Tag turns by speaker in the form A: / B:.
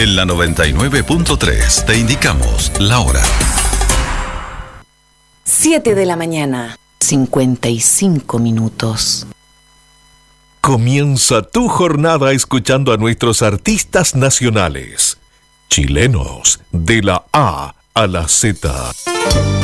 A: En la 99.3 te indicamos la hora.
B: 7 de la mañana, 55 minutos.
C: Comienza tu jornada escuchando a nuestros artistas nacionales, chilenos de la A a la Z.